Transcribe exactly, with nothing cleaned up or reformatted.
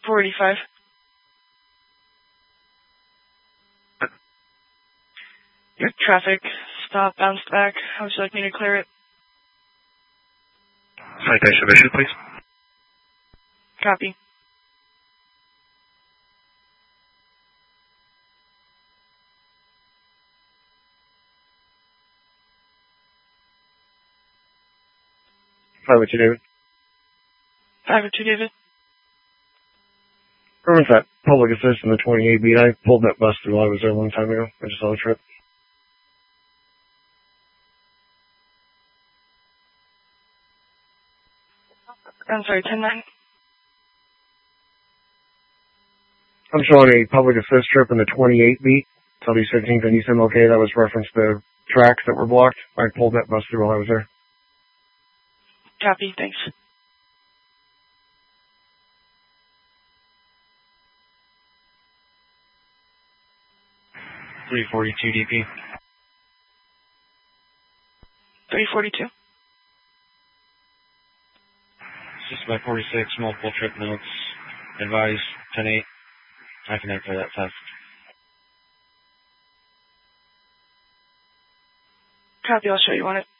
four eighty-five. Your traffic stop bounced back. How would you like me to clear it? Citation issued, please. Copy. five oh two, David. five oh two, David. Where was that public assist in the twenty-eight beat? I pulled that bus through while I was there a long time ago. I just saw the trip. I'm sorry, ten nine. I'm showing a public assist trip in the twenty-eight beat, Southeast fifteenth and East M L K. That was reference to tracks that were blocked. I pulled that bus through while I was there. Copy, thanks. three forty-two D P. three forty-two. Just by forty-six, multiple trip notes. Advise ten eight. I can enter that test. Copy, I'll show you on it.